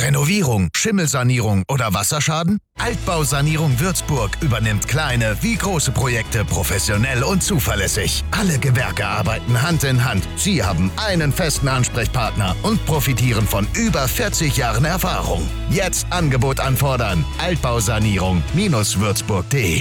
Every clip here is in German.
Renovierung, Schimmelsanierung oder Wasserschaden? Altbausanierung Würzburg übernimmt kleine wie große Projekte professionell und zuverlässig. Alle Gewerke arbeiten Hand in Hand. Sie haben einen festen Ansprechpartner und profitieren von über 40 Jahren Erfahrung. Jetzt Angebot anfordern. Altbausanierung-würzburg.de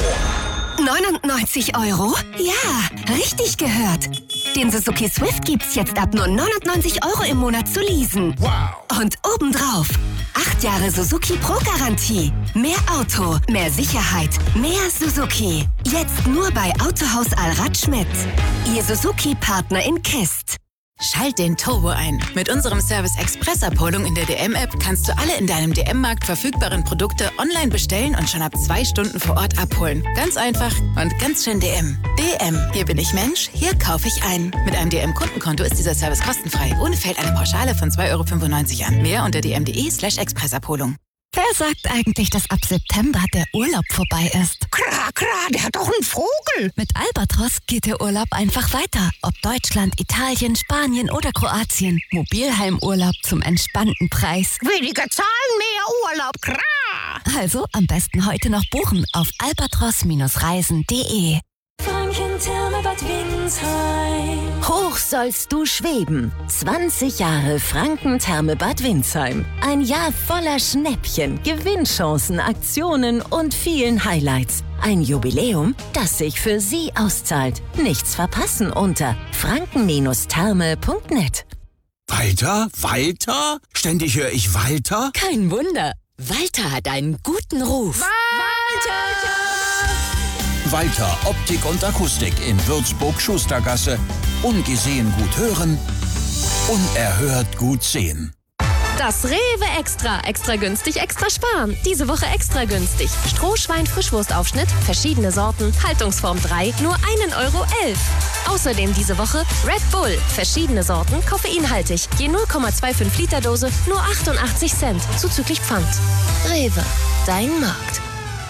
99 €? Ja, richtig gehört. Den Suzuki Swift gibt's jetzt ab nur 99 € im Monat zu leasen. Wow! Und obendrauf 8 Jahre Suzuki Pro-Garantie. Mehr Auto, mehr Sicherheit, mehr Suzuki. Jetzt nur bei Autohaus Allrad Schmidt. Ihr Suzuki-Partner in Kist. Schalt den Turbo ein. Mit unserem Service Express-Abholung in der DM-App kannst du alle in deinem DM-Markt verfügbaren Produkte online bestellen und schon ab 2 Stunden vor Ort abholen. Ganz einfach und ganz schön DM. DM, hier bin ich Mensch, hier kaufe ich ein. Mit einem DM-Kundenkonto ist dieser Service kostenfrei. Ohne fällt eine Pauschale von 2,95 € an. Mehr unter dm.de/Expressabholung. Wer sagt eigentlich, dass ab September der Urlaub vorbei ist? Klar, der hat doch einen Vogel. Mit Albatros geht der Urlaub einfach weiter. Ob Deutschland, Italien, Spanien oder Kroatien. Mobilheimurlaub zum entspannten Preis. Weniger Zahlen, mehr Urlaub, klar. Also am besten heute noch buchen auf albatros-reisen.de. Franken-Therme Bad Windsheim. Hoch sollst du schweben. 20 Jahre Franken-Therme Bad Windsheim. Ein Jahr voller Schnäppchen, Gewinnchancen, Aktionen und vielen Highlights. Ein Jubiläum, das sich für Sie auszahlt. Nichts verpassen unter franken-therme.net. Walter? Ständig höre ich Walter? Kein Wunder. Walter hat einen guten Ruf. Walter Optik und Akustik in Würzburg-Schustergasse. Ungesehen gut hören, unerhört gut sehen. Das Rewe Extra. Extra günstig, extra sparen. Diese Woche extra günstig. Strohschwein-Frischwurstaufschnitt, verschiedene Sorten, Haltungsform 3, nur 1,11 €. Außerdem diese Woche Red Bull, verschiedene Sorten, koffeinhaltig. Je 0,25 Liter Dose, nur 88 Cent, zuzüglich Pfand. Rewe, dein Markt.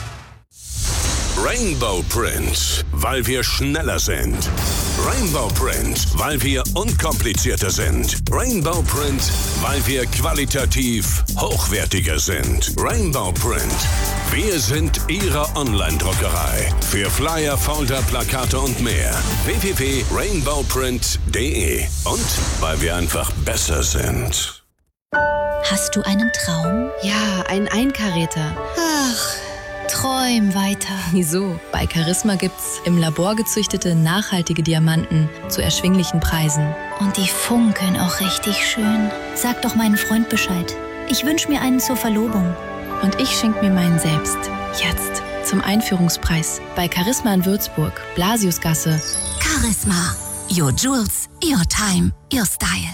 Rainbow Print, weil wir schneller sind. Rainbow Print, weil wir unkomplizierter sind. Rainbow Print, weil wir qualitativ hochwertiger sind. Rainbow Print, wir sind Ihre Online-Druckerei. Für Flyer, Folder, Plakate und mehr. www.rainbowprint.de. Und weil wir einfach besser sind. Hast du einen Traum? Ja, einen Einkaräter. Ach, träum weiter. Wieso? Bei Charisma gibt's im Labor gezüchtete, nachhaltige Diamanten zu erschwinglichen Preisen. Und die funkeln auch richtig schön. Sag doch meinen Freund Bescheid. Ich wünsche mir einen zur Verlobung. Und ich schenke mir meinen selbst. Jetzt. Zum Einführungspreis. Bei Charisma in Würzburg. Blasiusgasse. Charisma. Your Jewels, your time, your style.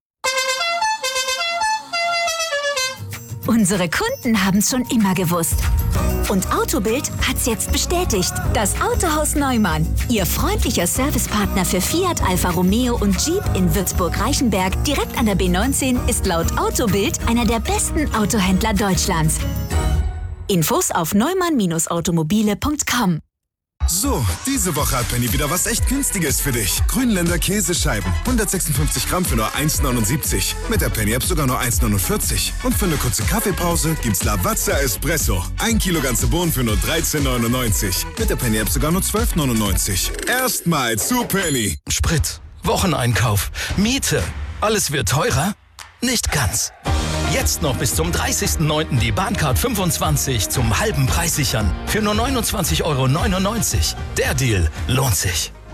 Unsere Kunden haben es schon immer gewusst. Und Autobild hat's jetzt bestätigt. Das Autohaus Neumann, Ihr freundlicher Servicepartner für Fiat, Alfa Romeo und Jeep in Würzburg-Reichenberg, direkt an der B19, ist laut Autobild einer der besten Autohändler Deutschlands. Infos auf neumann-automobile.com. So, diese Woche hat Penny wieder was echt Günstiges für dich. Grünländer Käsescheiben, 156 Gramm für nur 1,79. Mit der Penny-App sogar nur 1,49. Und für eine kurze Kaffeepause gibt's Lavazza Espresso. 1 Kilo ganze Bohnen für nur 13,99. Mit der Penny-App sogar nur 12,99. Erstmal zu Penny. Sprit, Wocheneinkauf, Miete. Alles wird teurer? Nicht ganz. Jetzt noch bis zum 30.09. die Bahncard 25 zum halben Preis sichern. Für nur 29,99 €. Der Deal lohnt sich.